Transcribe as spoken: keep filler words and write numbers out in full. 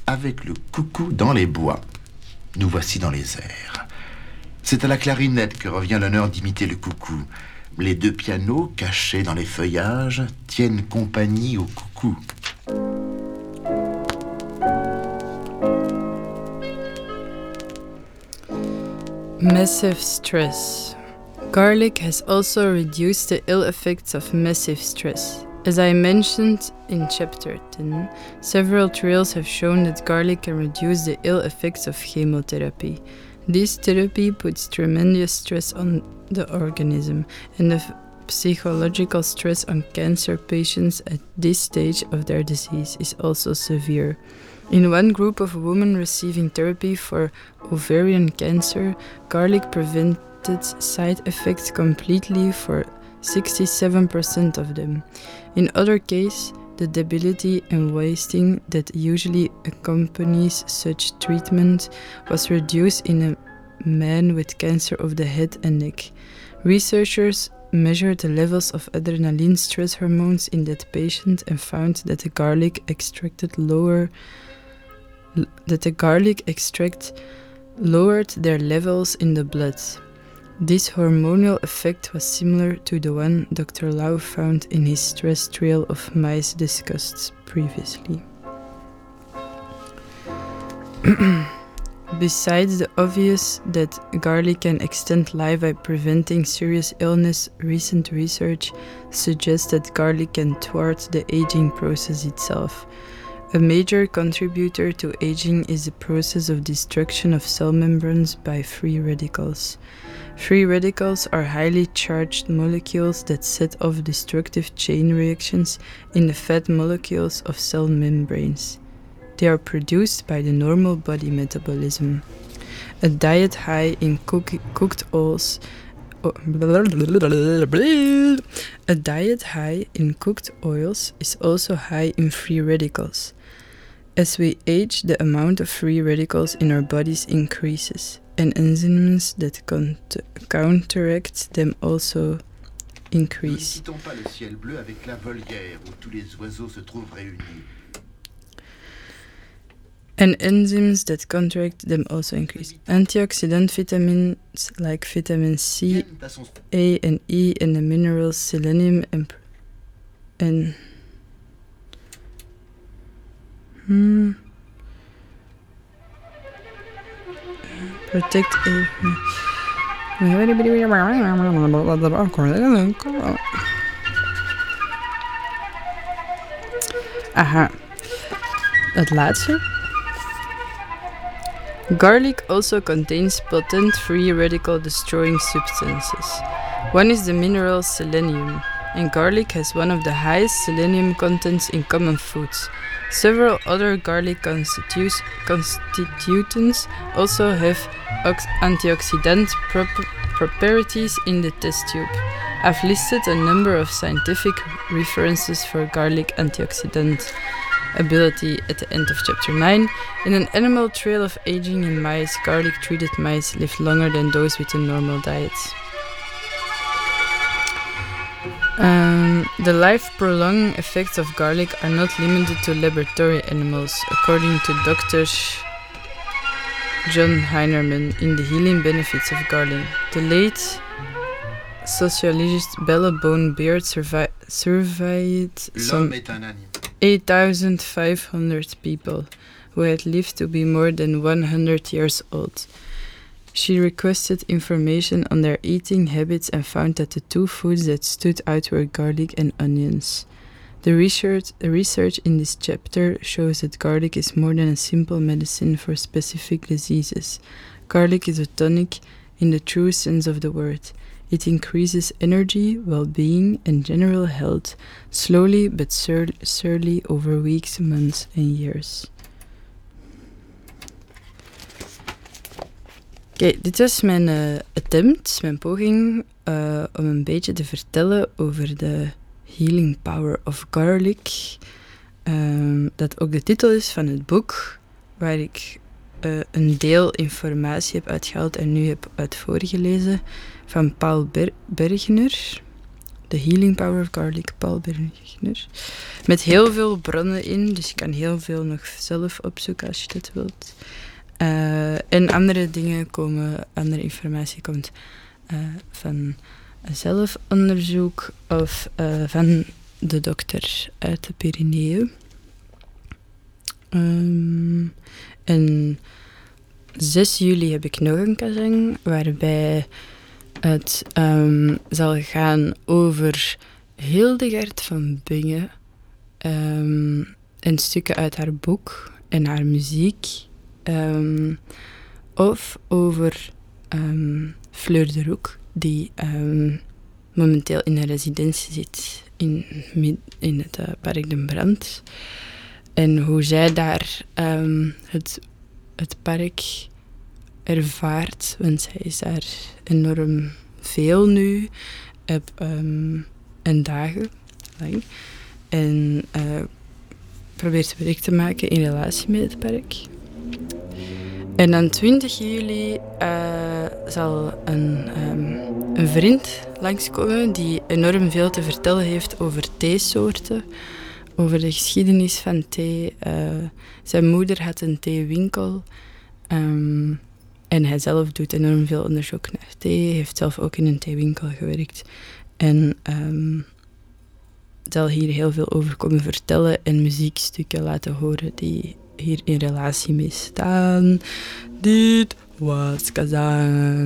avec le coucou dans les bois. Nous voici dans les airs. C'est à la clarinette que revient l'honneur d'imiter le coucou. Les deux pianos, cachés dans les feuillages, tiennent compagnie au coucou. Massive stress. Garlic has also reduced the ill effects of massive stress. As I mentioned in chapter ten, several trials have shown that garlic can reduce the ill effects of chemotherapy. This therapy puts tremendous stress on the organism, and the psychological stress on cancer patients at this stage of their disease is also severe. In one group of women receiving therapy for ovarian cancer, garlic prevented side effects completely for sixty-seven percent of them. In other cases, the debility and wasting that usually accompanies such treatment was reduced in a man with cancer of the head and neck. Researchers measured the levels of adrenaline stress hormones in that patient and found that the garlic extracted lower that the garlic extract lowered their levels in the blood. This hormonal effect was similar to the one Doctor Lau found in his stress trial of mice discussed previously. Besides the obvious that garlic can extend life by preventing serious illness, recent research suggests that garlic can thwart the aging process itself. A major contributor to aging is the process of destruction of cell membranes by free radicals. Free radicals are highly charged molecules that set off destructive chain reactions in the fat molecules of cell membranes. They are produced by the normal body metabolism. A diet high in cook- cooked oils A diet high in cooked oils is also high in free radicals. As we age, the amount of free radicals in our bodies increases, and enzymes that cont- counteract them also increase. Ne quittons pas le ciel bleu avec la volière où tous les oiseaux se trouvent réunis. And enzymes that counteract them also increase. Antioxidant vitamins like vitamin C, A and E, and the minerals selenium and, and hmm, protect a, Aha, het laatste. Garlic also contains potent free radical destroying substances. One is the mineral selenium, and garlic has one of the highest selenium contents in common foods. Several other garlic constitu- constituents also have ox- antioxidant prop- properties in the test tube. I've listed a number of scientific references for garlic antioxidant ability at the end of chapter nine. In an animal trail of aging in mice, garlic-treated mice lived longer than those with a normal diet. Um, the life-prolonging effects of garlic are not limited to laboratory animals, according to Doctor John Heinerman in The Healing Benefits of Garlic. The late sociologist Bella Bone Beard survi- surveyed some eight thousand five hundred people who had lived to be more than one hundred years old. She requested information on their eating habits and found that the two foods that stood out were garlic and onions. The research, the research in this chapter shows that garlic is more than a simple medicine for specific diseases. Garlic is a tonic in the true sense of the word. It increases energy, well-being, and general health, slowly but sur- surely over weeks, months, and years. Oké, okay, dit was mijn uh, attempt, mijn poging uh, om een beetje te vertellen over de healing power of garlic. Um, dat ook de titel is van het boek, waar ik uh, een deel informatie heb uitgehaald en nu heb uit voorgelezen, van Paul Ber- Bergner. The Healing Power of Garlic, Paul Bergner. Met heel veel bronnen in, dus je kan heel veel nog zelf opzoeken als je dat wilt. Uh, en andere dingen komen, andere informatie komt uh, van zelfonderzoek of uh, van de dokter uit de Pyreneeën. Um, en zes juli heb ik nog een kazang waarbij het um, zal gaan over Hildegard van Bingen um, en stukken uit haar boek en haar muziek. Um, of over um, Fleur de Roek, die um, momenteel in een residentie zit in, in het uh, Park den Brand. En hoe zij daar um, het, het park ervaart, want zij is daar enorm veel nu, op um, een dagen lang. En uh, probeert werk te maken in relatie met het park. En dan twintig juli uh, zal een, um, een vriend langskomen die enorm veel te vertellen heeft over theesoorten, over de geschiedenis van thee. Uh, zijn moeder had een theewinkel um, en hij zelf doet enorm veel onderzoek naar thee, heeft zelf ook in een theewinkel gewerkt en um, zal hier heel veel over komen vertellen en muziekstukken laten horen die hier in relatie mee staan. Dit was Kazan.